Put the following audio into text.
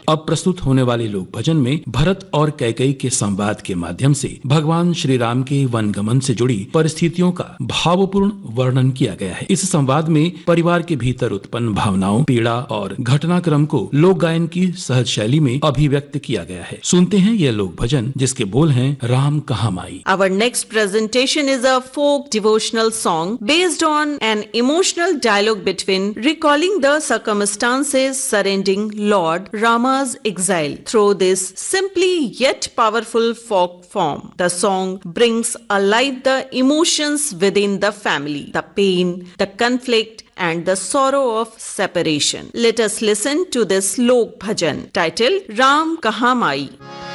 अब प्रस्तुत होने वाले लोक भजन में भरत और कैकेयी के संवाद के माध्यम से भगवान श्री राम के वनगमन से जुड़ी परिस्थितियों का भावपूर्ण वर्णन किया गया है। इस संवाद में परिवार के भीतर उत्पन्न भावनाओं, पीड़ा और घटनाक्रम को लोक गायन की सहज शैली में अभिव्यक्त किया गया है। सुनते हैं यह लोक भजन जिसके बोल हैं राम कहाँ माई। Our next presentation is a folk devotional song based on an emotional dialogue between recalling the circumstances surrounding Lord Rama's exile. Through this simply yet powerful folk form, the song brings alive the emotions within the family, the pain, the conflict, and the sorrow of separation. Let us listen to this lok bhajan titled Ram Kahan Mai.